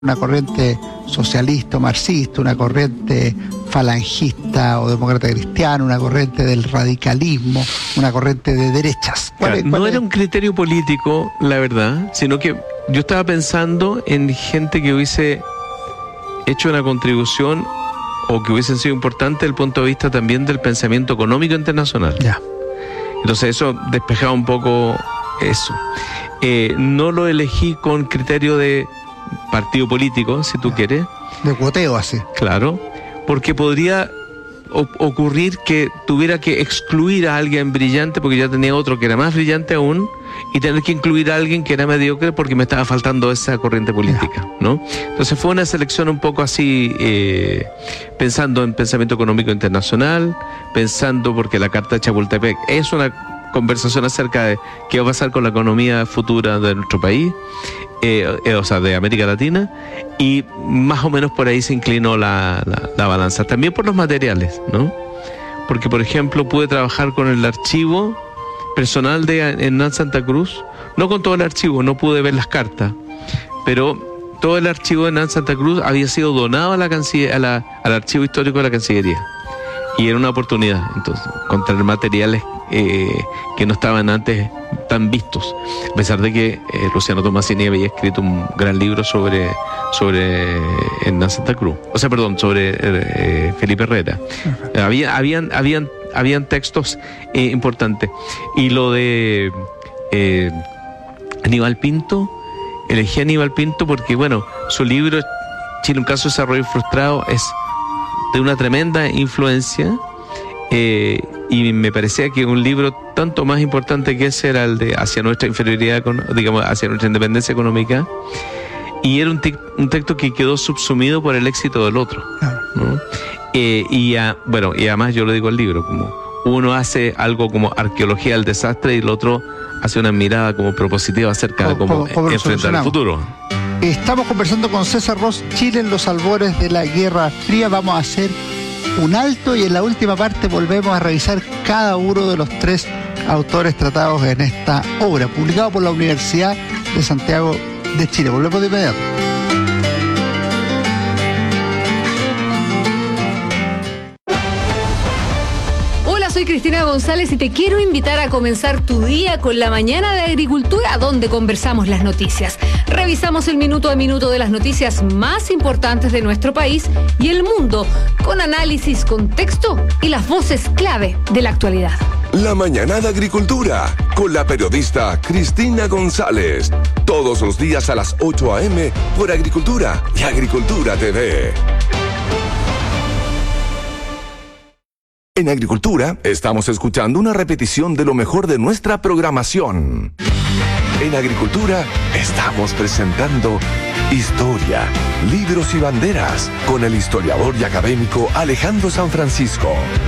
una corriente socialista o marxista, una corriente falangista o demócrata cristiano, una corriente del radicalismo, una corriente de derechas. No era un criterio político, la verdad, sino que yo estaba pensando en gente que hubiese hecho una contribución o que hubiesen sido importante desde el punto de vista también del pensamiento económico internacional. Ya. Entonces eso despejaba un poco eso. No lo elegí con criterio de partido político, si tú quieres. De cuoteo así. Claro, porque podría ocurrir que tuviera que excluir a alguien brillante porque ya tenía otro que era más brillante aún y tener que incluir a alguien que era mediocre porque me estaba faltando esa corriente política, ¿no? Entonces fue una selección un poco así, pensando en pensamiento económico internacional, pensando porque la Carta de Chapultepec es una conversación acerca de qué va a pasar con la economía futura de nuestro país, o sea, de América Latina, y más o menos por ahí se inclinó la balanza. También por los materiales, ¿no? Porque, por ejemplo, pude trabajar con el archivo personal de Hernán Santa Cruz, no con todo el archivo, no pude ver las cartas, pero todo el archivo de Hernán Santa Cruz había sido donado a la al archivo histórico de la Cancillería. Y era una oportunidad, entonces, encontrar materiales que no estaban antes tan vistos, a pesar de que Luciano Tomasini había escrito un gran libro sobre Hernán Santa Cruz, sobre Felipe Herrera. Habían textos importantes. Y lo de Aníbal Pinto, elegí a Aníbal Pinto porque, bueno, su libro Chile, un caso de desarrollo frustrado, es de una tremenda influencia, y me parecía que un libro tanto más importante que ese era el de Hacia nuestra inferioridad, digamos, hacia nuestra independencia económica, y era un texto que quedó subsumido por el éxito del otro, ¿no? Y además yo lo digo al libro, como uno hace algo como arqueología del desastre y el otro hace una mirada como propositiva acerca de cómo enfrentar el futuro. Estamos conversando con César Ross, Chile en los albores de la Guerra Fría. Vamos a hacer un alto y en la última parte volvemos a revisar cada uno de los 3 autores tratados en esta obra, publicado por la Universidad de Santiago de Chile. Volvemos de inmediato. Soy Cristina González y te quiero invitar a comenzar tu día con la mañana de Agricultura, donde conversamos las noticias. Revisamos el minuto a minuto de las noticias más importantes de nuestro país y el mundo, con análisis, contexto y las voces clave de la actualidad. La mañana de Agricultura, con la periodista Cristina González. Todos los días a las 8 a.m. por Agricultura y Agricultura TV. En Agricultura, estamos escuchando una repetición de lo mejor de nuestra programación. En Agricultura, estamos presentando Historia, Libros y Banderas, con el historiador y académico Alejandro San Francisco.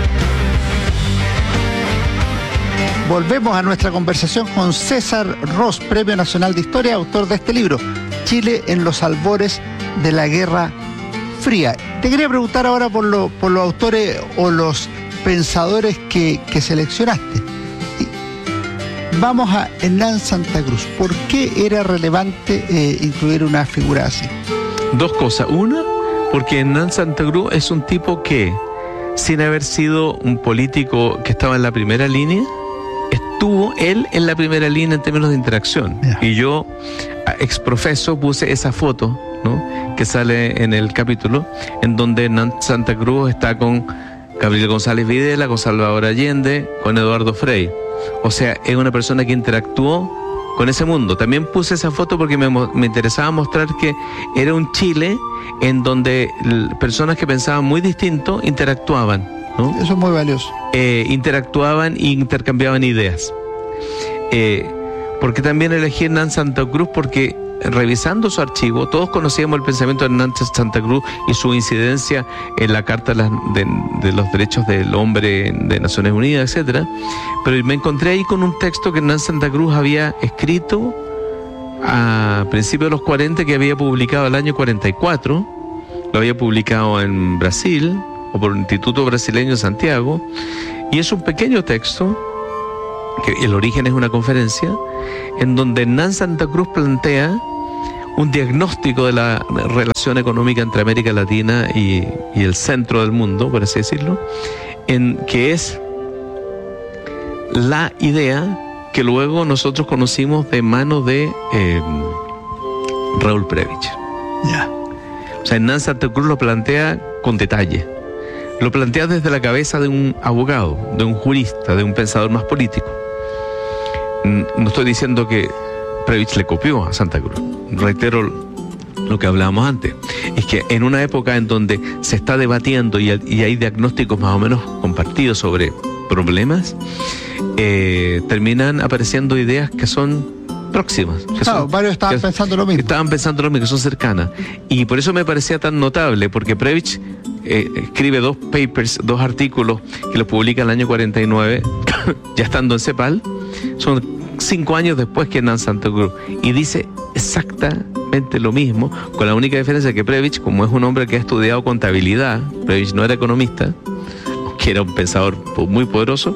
Volvemos a nuestra conversación con César Ross, Premio Nacional de Historia, autor de este libro, Chile en los albores de la Guerra Fría. Te quería preguntar ahora por los autores o los pensadores que seleccionaste. Vamos a Hernán Santa Cruz. ¿Por qué era relevante incluir una figura así? 2 cosas. Una, porque Hernán Santa Cruz es un tipo que, sin haber sido un político que estaba en la primera línea, estuvo él en la primera línea en términos de interacción. Yeah. Y yo, exprofeso, puse esa foto, ¿no?, que sale en el capítulo, en donde Hernán Santa Cruz está con Gabriel González Videla, con Salvador Allende, con Eduardo Frei. O sea, es una persona que interactuó con ese mundo. También puse esa foto porque me interesaba mostrar que era un Chile en donde personas que pensaban muy distinto interactuaban, ¿no? Eso es muy valioso. Interactuaban e intercambiaban ideas. Porque también elegí Hernán Santa Cruz porque, revisando su archivo, todos conocíamos el pensamiento de Hernán Santa Cruz y su incidencia en la Carta de los Derechos del Hombre de Naciones Unidas, etcétera. Pero me encontré ahí con un texto que Hernán Santa Cruz había escrito a principios de los 40, que había publicado el año 44. Lo había publicado en Brasil, o por el Instituto Brasileño de Santiago, y es un pequeño texto, que el origen es una conferencia, en donde Hernán Santa Cruz plantea un diagnóstico de la relación económica entre América Latina y el centro del mundo, por así decirlo, en que es la idea que luego nosotros conocimos de manos de Raúl Prebisch. Ya. O sea, Hernán Santa Cruz lo plantea con detalle. Lo plantea desde la cabeza de un abogado, de un jurista, de un pensador más político. No estoy diciendo que Prebisch le copió a Santa Cruz. Reitero lo que hablábamos antes. Es que en una época en donde se está debatiendo y hay diagnósticos más o menos compartidos sobre problemas, terminan apareciendo ideas que son próximas. Claro, varios estaban pensando lo mismo. Estaban pensando lo mismo, que son cercanas. Y por eso me parecía tan notable, porque Prebisch escribe 2 papers, 2 artículos que los publica en el año 49, ya estando en CEPAL. Son 5 años después que Hernán Santa Cruz. Y dice exactamente lo mismo, con la única diferencia que Prebisch, como es un hombre que ha estudiado contabilidad, Prebisch no era economista, que era un pensador muy poderoso,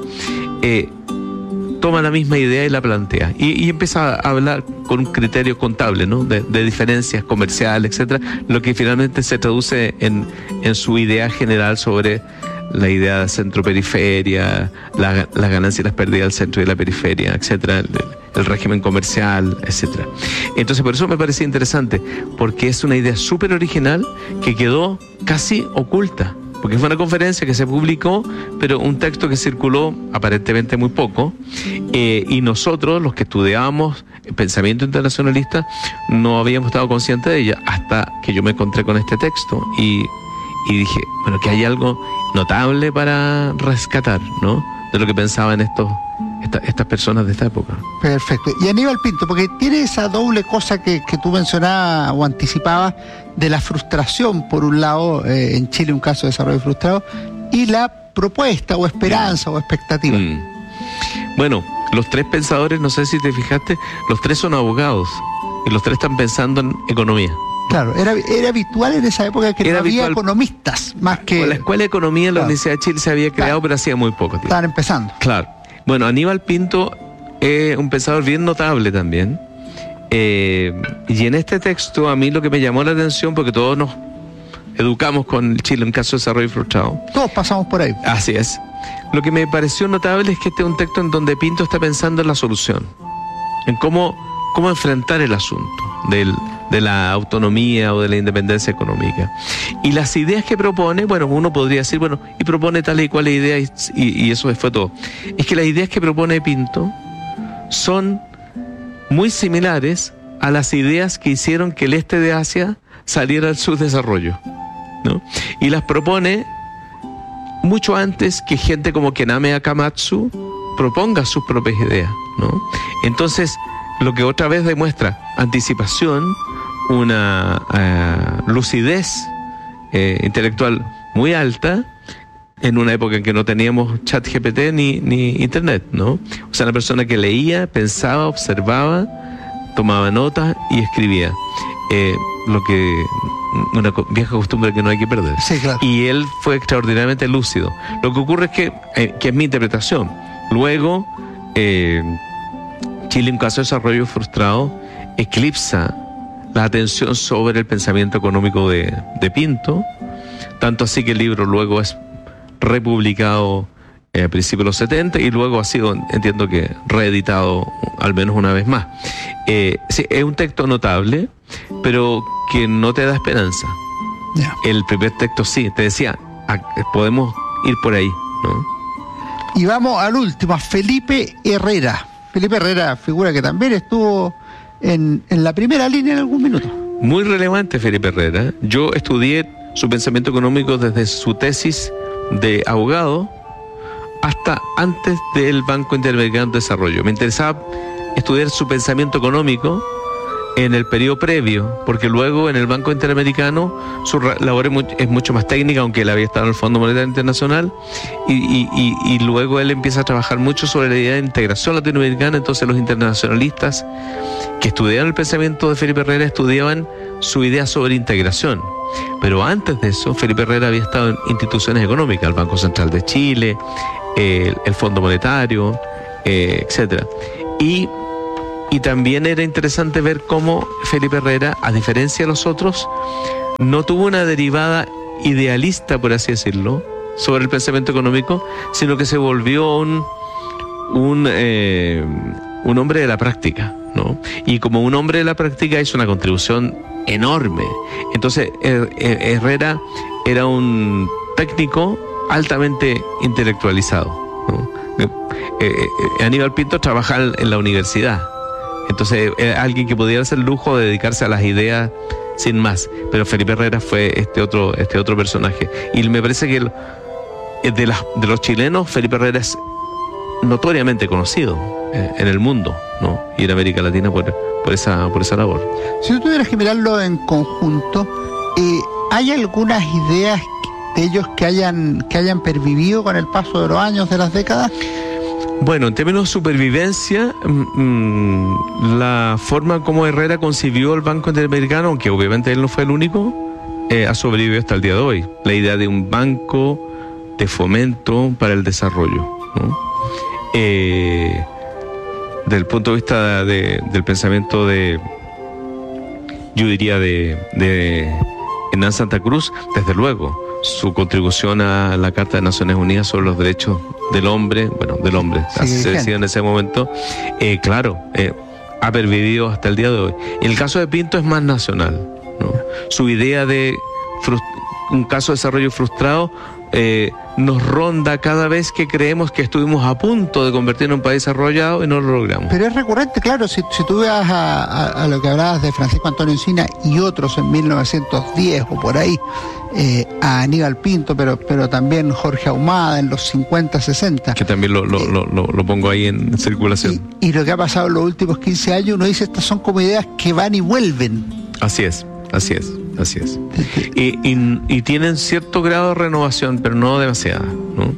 toma la misma idea y la plantea. Y empieza a hablar con un criterio contable, ¿no? De diferencias comerciales, etcétera, lo que finalmente se traduce en su idea general sobre la idea de centro-periferia, las ganancias y las pérdidas del centro y de la periferia, etcétera, el régimen comercial, etcétera. Entonces, por eso me parece interesante, porque es una idea súper original que quedó casi oculta. Porque fue una conferencia que se publicó, pero un texto que circuló aparentemente muy poco, y nosotros, los que estudiábamos pensamiento internacionalista, no habíamos estado conscientes de ella hasta que yo me encontré con este texto y dije, bueno, que hay algo notable para rescatar, ¿no?, de lo que pensaban estas personas de esta época. Perfecto. Y Aníbal Pinto, porque tiene esa doble cosa que tú mencionabas o anticipabas de la frustración, por un lado, en Chile un caso de desarrollo frustrado, y la propuesta o esperanza o expectativa. Bueno, los 3 pensadores, no sé si te fijaste, los 3 son abogados y los 3 están pensando en economía. Claro, era habitual en esa época que no había economistas más que... La Escuela de Economía en la Universidad de Chile se había creado, pero hacía muy poco tiempo. Estaban empezando. Claro. Bueno, Aníbal Pinto es un pensador bien notable también. Y en este texto a mí lo que me llamó la atención, porque todos nos educamos con Chile en caso de desarrollo frustrado. Todos pasamos por ahí. Así es. Lo que me pareció notable es que este es un texto en donde Pinto está pensando en la solución, en cómo enfrentar el asunto de la autonomía o de la independencia económica. Y las ideas que propone, bueno, uno podría decir, bueno, y propone tal y cual idea y eso fue todo. Es que las ideas que propone Pinto son muy similares a las ideas que hicieron que el este de Asia saliera al subdesarrollo, ¿no? Y las propone mucho antes que gente como Kename Akamatsu proponga sus propias ideas, ¿no? Entonces, lo que otra vez demuestra anticipación, una lucidez intelectual muy alta en una época en que no teníamos ChatGPT ni internet, ¿no? O sea, una persona que leía, pensaba, observaba, tomaba notas y escribía. Lo que una vieja costumbre que no hay que perder. Sí, claro. Y él fue extraordinariamente lúcido. Lo que ocurre es que es mi interpretación. Luego, Chile, en caso de desarrollo frustrado, eclipsa la atención sobre el pensamiento económico de Pinto, tanto así que el libro luego es republicado a principios de los 70 y luego ha sido, entiendo que, reeditado al menos una vez más. Sí, es un texto notable, pero que no te da esperanza. Yeah. El primer texto sí, te decía, podemos ir por ahí, ¿no? Y vamos al último, a Felipe Herrera. Felipe Herrera, figura que también estuvo en la primera línea en algún minuto. Muy relevante Felipe Herrera. Yo estudié su pensamiento económico desde su tesis de abogado hasta antes del Banco Interamericano de Desarrollo. Me interesaba estudiar su pensamiento económico en el periodo previo, porque luego en el Banco Interamericano su labor es mucho más técnica, aunque él había estado en el Fondo Monetario Internacional, y luego él empieza a trabajar mucho sobre la idea de integración latinoamericana. Entonces los internacionalistas que estudiaban el pensamiento de Felipe Herrera estudiaban su idea sobre integración. Pero antes de eso, Felipe Herrera había estado en instituciones económicas, el Banco Central de Chile, el Fondo Monetario, etcétera. Y Y también era interesante ver cómo Felipe Herrera, a diferencia de los otros, no tuvo una derivada idealista, por así decirlo, sobre el pensamiento económico, sino que se volvió un hombre de la práctica, ¿no? Y como un hombre de la práctica hizo una contribución enorme. Entonces Herrera era un técnico altamente intelectualizado, ¿no? Aníbal Pinto trabajaba en la universidad, entonces era alguien que podía hacer el lujo de dedicarse a las ideas sin más, pero Felipe Herrera fue este otro personaje, y me parece que de los chilenos Felipe Herrera es notoriamente conocido en el mundo, ¿no? Y en América Latina por esa labor. Si tú tuvieras que mirarlo en conjunto, ¿hay algunas ideas de ellos que hayan pervivido con el paso de los años, de las décadas? Bueno, en términos de supervivencia, la forma como Herrera concibió el Banco Interamericano, aunque obviamente él no fue el único, ha sobrevivido hasta el día de hoy. La idea de un banco de fomento para el desarrollo, ¿no? Desde el punto de vista del pensamiento yo diría de Hernán Santa Cruz, desde luego, su contribución a la Carta de Naciones Unidas sobre los derechos del hombre, así se decía en ese momento, ha pervivido hasta el día de hoy. En el caso de Pinto es más nacional, ¿no? Su idea de un caso de desarrollo frustrado nos ronda cada vez que creemos que estuvimos a punto de convertirnos en un país desarrollado y no lo logramos. Pero es recurrente, claro, si tú vas a lo que hablabas de Francisco Antonio Encina y otros en 1910 o por ahí, a Aníbal Pinto, pero también Jorge Ahumada en los 50, 60. Que también lo pongo ahí en circulación. Y lo que ha pasado en los últimos 15 años, uno dice, estas son como ideas que van y vuelven. Así es. Y tienen cierto grado de renovación, pero no demasiada, ¿no?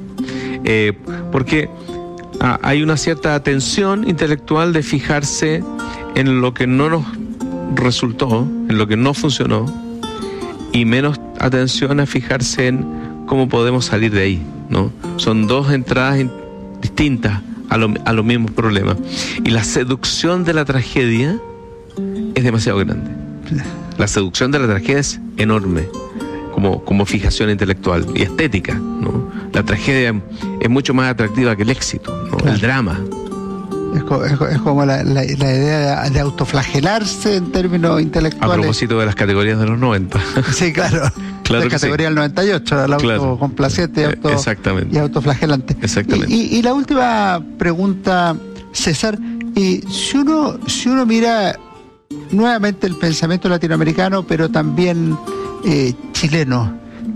Porque hay una cierta atención intelectual de fijarse en lo que no nos resultó, en lo que no funcionó, y menos atención a fijarse en cómo podemos salir de ahí, ¿no? Son dos entradas distintas a los mismos problemas. Y la seducción de la tragedia es demasiado grande. La seducción de la tragedia es enorme, como fijación intelectual y estética, ¿no? La tragedia es mucho más atractiva que el éxito, ¿no? Claro. El drama. Es como la idea de autoflagelarse en términos intelectuales. A propósito de las categorías de los 90. Sí, claro. La categoría del 98, la autocomplaciente y autoflagelante. Exactamente. Y la última pregunta, César, si uno mira nuevamente el pensamiento latinoamericano, pero también chileno,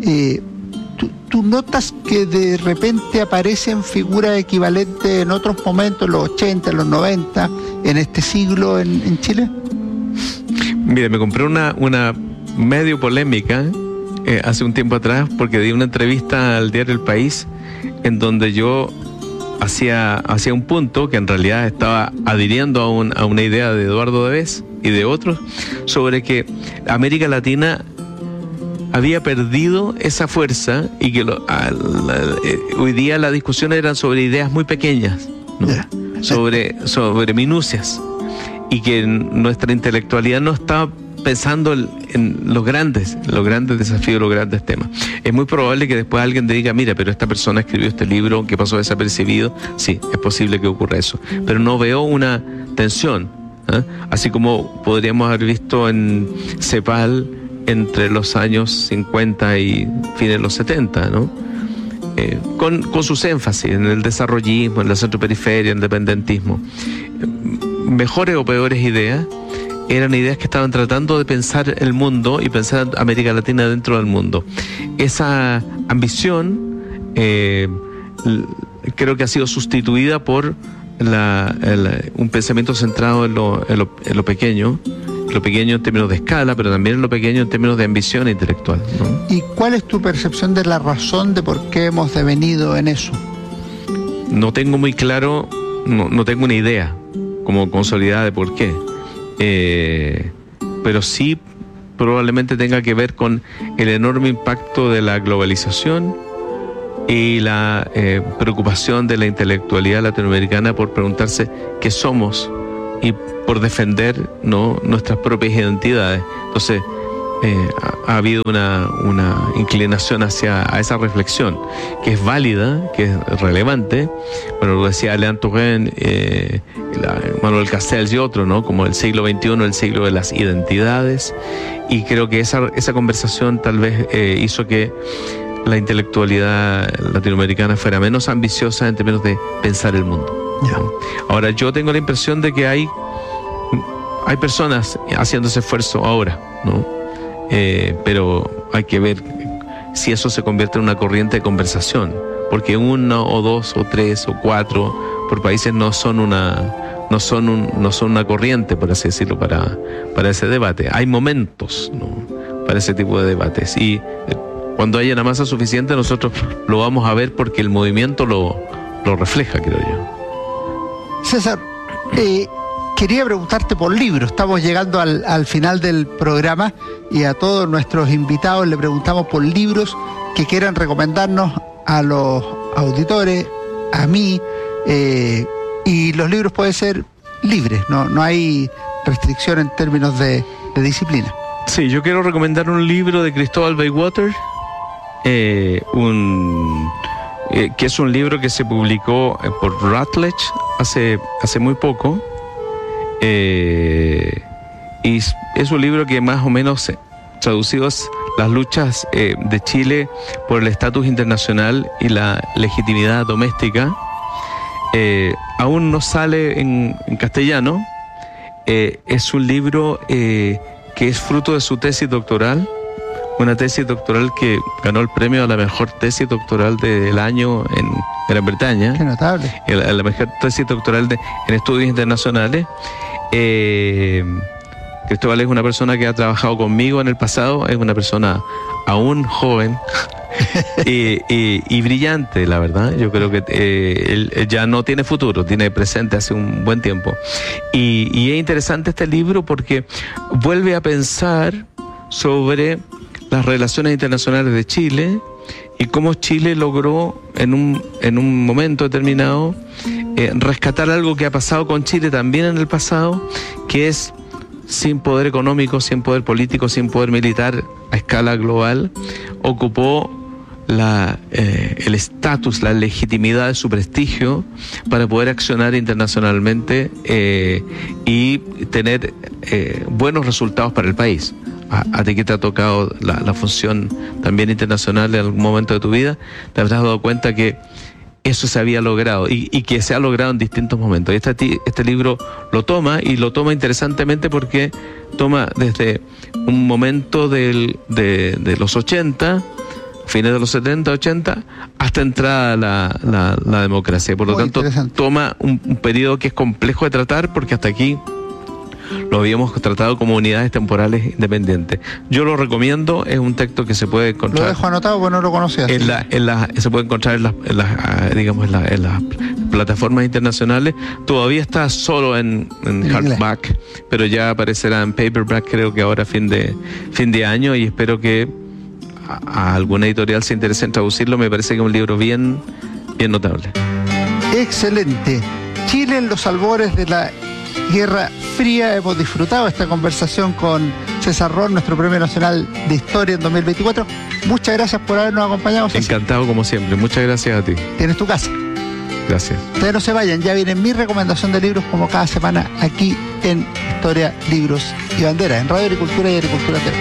¿tú notas que de repente aparecen figuras equivalentes en otros momentos, en los 80, en los 90, en este siglo en Chile? Mire, me compré una medio polémica hace un tiempo atrás, porque di una entrevista al diario El País en donde yo hacía un punto que en realidad estaba adhiriendo a una idea de Eduardo Debes y de otros, sobre que América Latina había perdido esa fuerza y que hoy día las discusiones eran sobre ideas muy pequeñas, ¿no? sobre minucias, y que nuestra intelectualidad no estaba pensando en los grandes desafíos, los grandes temas. Es muy probable que después alguien te diga, mira, pero esta persona escribió este libro que pasó desapercibido. Sí, es posible que ocurra eso, pero no veo una tensión, así como podríamos haber visto en CEPAL entre los años 50 y fines de los 70, ¿no? Con sus énfasis en el desarrollismo, en la centroperiferia, en el independentismo. Mejores o peores ideas, eran ideas que estaban tratando de pensar el mundo y pensar América Latina dentro del mundo. Esa ambición creo que ha sido sustituida por un pensamiento centrado en lo pequeño en términos de escala, pero también en lo pequeño en términos de ambición intelectual, ¿no? ¿Y cuál es tu percepción de la razón de por qué hemos devenido en eso? No tengo muy claro, no tengo una idea como consolidada de por qué. Pero sí probablemente tenga que ver con el enorme impacto de la globalización y la preocupación de la intelectualidad latinoamericana por preguntarse qué somos y por defender, ¿no?, nuestras propias identidades. Entonces, ha habido una inclinación hacia esa reflexión, que es válida, que es relevante. Bueno, lo decía Alain Touraine, Manuel Castells y otros, ¿no?, como el siglo XXI, el siglo de las identidades, y creo que esa conversación tal vez hizo que la intelectualidad latinoamericana fuera menos ambiciosa en términos de pensar el mundo. Ya. Ahora, yo tengo la impresión de que hay personas haciendo ese esfuerzo ahora, ¿no? Pero hay que ver si eso se convierte en una corriente de conversación, porque 1 o 2 o 3 o 4 por países no son una corriente, por así decirlo, para ese debate. Hay momentos, ¿no?, para ese tipo de debates, y cuando haya una masa suficiente nosotros lo vamos a ver, porque el movimiento lo refleja, creo yo. César, quería preguntarte por libros. Estamos llegando al final del programa y a todos nuestros invitados le preguntamos por libros que quieran recomendarnos a los auditores, a mí, y los libros pueden ser libres, no hay restricción en términos de disciplina. Sí, yo quiero recomendar un libro de Cristóbal Bywater, que es un libro que se publicó por Routledge hace muy poco. Y es un libro que más o menos traducido es las luchas de Chile por el estatus internacional y la legitimidad doméstica. Aún no sale en castellano. Es un libro que es fruto de su tesis doctoral, una tesis doctoral que ganó el premio a la mejor tesis doctoral del año en Gran Bretaña. Qué notable. La mejor tesis doctoral en estudios internacionales. Cristóbal es una persona que ha trabajado conmigo en el pasado, es una persona aún joven y brillante, la verdad. Yo creo que él ya no tiene futuro, tiene presente hace un buen tiempo. Y es interesante este libro porque vuelve a pensar sobre las relaciones internacionales de Chile y cómo Chile logró en un momento determinado rescatar algo que ha pasado con Chile también en el pasado, que es, sin poder económico, sin poder político, sin poder militar a escala global, ocupó el estatus, la legitimidad de su prestigio para poder accionar internacionalmente y tener buenos resultados para el país. A ti que te ha tocado la función también internacional en algún momento de tu vida, te habrás dado cuenta que eso se había logrado y que se ha logrado en distintos momentos. Y este libro lo toma interesantemente porque toma desde un momento de los 80, fines de los 70, 80, hasta entrada la democracia. Por lo tanto, toma un periodo que es complejo de tratar porque hasta aquí lo habíamos tratado como unidades temporales independientes. Yo lo recomiendo, es un texto que se puede encontrar. Lo dejo anotado porque no lo conocía. Se puede encontrar en las plataformas internacionales. Todavía está solo en hardback, pero ya aparecerá en paperback, creo que ahora fin de año, y espero que a alguna editorial se interese en traducirlo. Me parece que es un libro bien notable. Excelente. Chile en los albores de la Guerra Fría. Hemos disfrutado esta conversación con César Ross, nuestro Premio Nacional de Historia en 2024. Muchas gracias por habernos acompañado, César. Encantado como siempre. Muchas gracias a ti. Tienes tu casa. Gracias. Ustedes no se vayan, ya viene mi recomendación de libros como cada semana aquí en Historia, Libros y Bandera, en Radio Agricultura y Agricultura TV.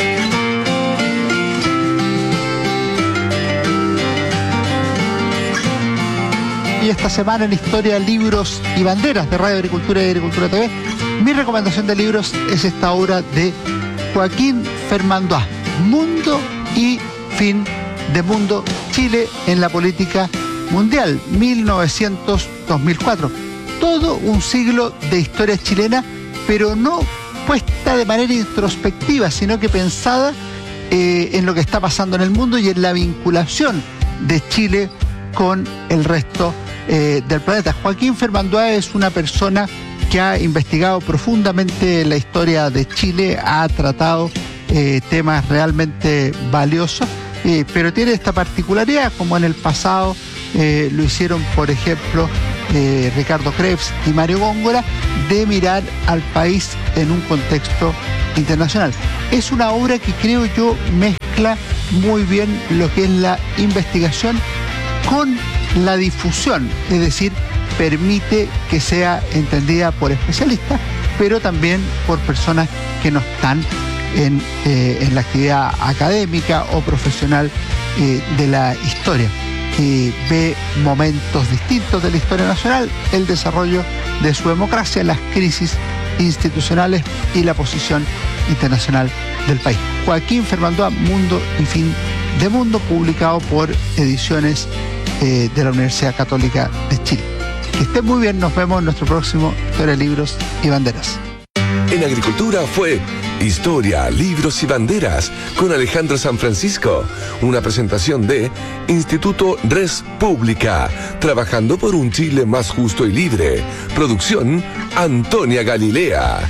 Y esta semana en Historia, Libros y Banderas de Radio Agricultura y Agricultura TV, mi recomendación de libros es esta obra de Joaquín Fermandois, Mundo y Fin de Mundo, Chile en la política mundial, 1900-2004. Todo un siglo de historia chilena, pero no puesta de manera introspectiva, sino que pensada en lo que está pasando en el mundo y en la vinculación de Chile con el resto del planeta. Joaquín Fermandois es una persona que ha investigado profundamente la historia de Chile, ha tratado temas realmente valiosos, pero tiene esta particularidad, como en el pasado lo hicieron, por ejemplo, Ricardo Krebs y Mario Góngora, de mirar al país en un contexto internacional. Es una obra que creo yo mezcla muy bien lo que es la investigación con la difusión, es decir, permite que sea entendida por especialistas, pero también por personas que no están en la actividad académica o profesional de la historia. Ve momentos distintos de la historia nacional, el desarrollo de su democracia, las crisis institucionales y la posición internacional del país. Joaquín Fermandoa, Mundo y Fin de Mundo, publicado por Ediciones de la Universidad Católica de Chile. Que estén muy bien, nos vemos en nuestro próximo Historia, Libros y Banderas. En Agricultura fue Historia, Libros y Banderas con Alejandro San Francisco. Una presentación de Instituto Res Pública, trabajando por un Chile más justo y libre. Producción Antonia Galilea.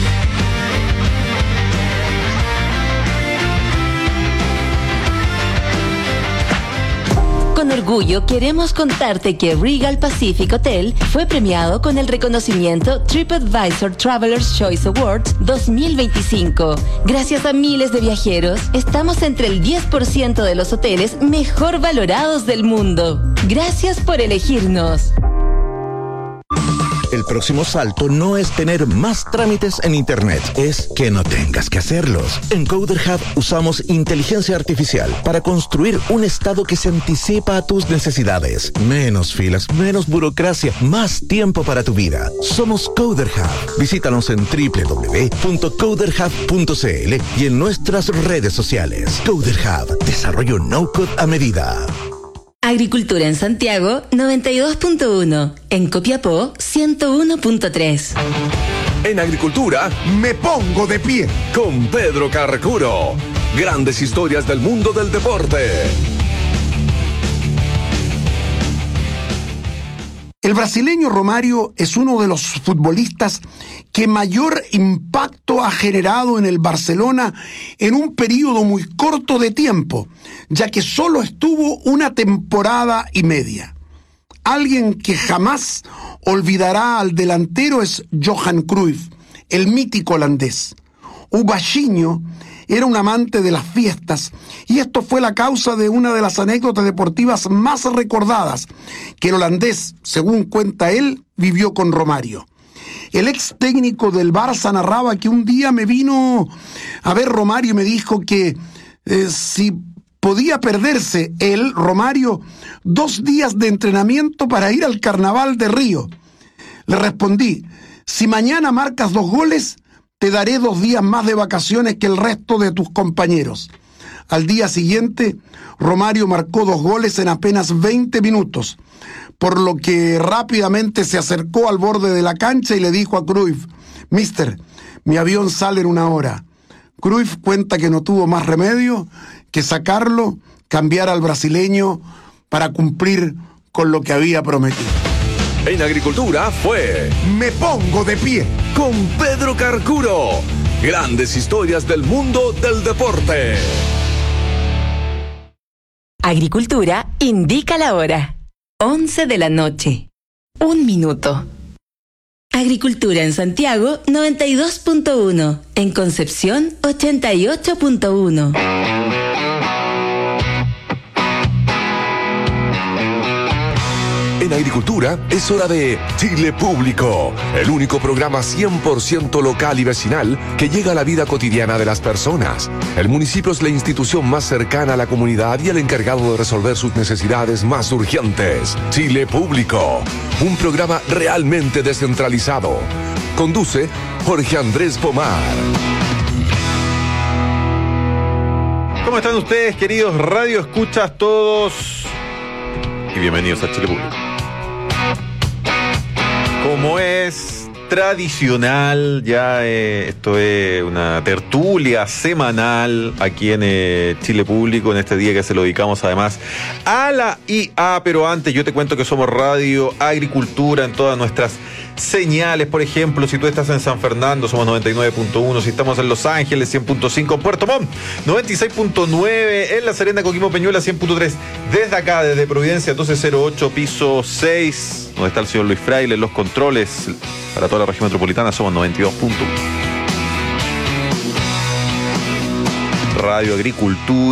Con orgullo queremos contarte que Regal Pacific Hotel fue premiado con el reconocimiento TripAdvisor Traveler's Choice Awards 2025. Gracias a miles de viajeros, estamos entre el 10% de los hoteles mejor valorados del mundo. Gracias por elegirnos. El próximo salto no es tener más trámites en Internet, es que no tengas que hacerlos. En Coder Hub usamos inteligencia artificial para construir un estado que se anticipa a tus necesidades. Menos filas, menos burocracia, más tiempo para tu vida. Somos Coder Hub. Visítanos en www.coderhub.cl y en nuestras redes sociales. Coder Hub, desarrollo no-code a medida. Agricultura en Santiago 92.1, en Copiapó 101.3. En Agricultura, Me pongo de pie. con Pedro Carcuro. Grandes historias del mundo del deporte. El brasileño Romário es uno de los futbolistas que mayor impacto ha generado en el Barcelona en un periodo muy corto de tiempo, ya que solo estuvo una temporada y media. Alguien que jamás olvidará al delantero es Johan Cruyff, el mítico holandés. O baixinho era un amante de las fiestas, y esto fue la causa de una de las anécdotas deportivas más recordadas que el holandés, según cuenta él, vivió con Romário. El ex técnico del Barça narraba que un día me vino a ver Romário y me dijo que si podía perderse él, Romário, 2 días de entrenamiento para ir al Carnaval de Río. Le respondí, si mañana marcas 2 goles, te daré 2 días más de vacaciones que el resto de tus compañeros. Al día siguiente, Romário marcó 2 goles en apenas 20 minutos, por lo que rápidamente se acercó al borde de la cancha y le dijo a Cruyff, «Mister, mi avión sale en 1 hora». Cruyff cuenta que no tuvo más remedio que sacarlo, cambiar al brasileño para cumplir con lo que había prometido. En Agricultura fue Me pongo de pie. con Pedro Carcuro. Grandes historias del mundo del deporte. Agricultura indica la hora. 11 de la noche. 1 minuto. Agricultura en Santiago 92.1. En Concepción 88.1. En Agricultura es hora de Chile Público, el único programa 100% local y vecinal que llega a la vida cotidiana de las personas. El municipio es la institución más cercana a la comunidad y el encargado de resolver sus necesidades más urgentes. Chile Público, un programa realmente descentralizado. Conduce Jorge Andrés Pomar. ¿Cómo están ustedes, queridos radio escuchas todos? Y bienvenidos a Chile Público. Como es tradicional, ya esto es una tertulia semanal aquí en Chile Público, en este día que se lo dedicamos además a la IA. Pero antes yo te cuento que somos Radio Agricultura en todas nuestras señales, por ejemplo, si tú estás en San Fernando, somos 99.1, si estamos en Los Ángeles, 100.5, Puerto Montt, 96.9, en La Serena, Coquimbo, Peñuela, 100.3, desde acá, desde Providencia, 1208, piso 6, donde está el señor Luis Fraile, los controles, para toda la región metropolitana, somos 92.1. Radio Agricultura.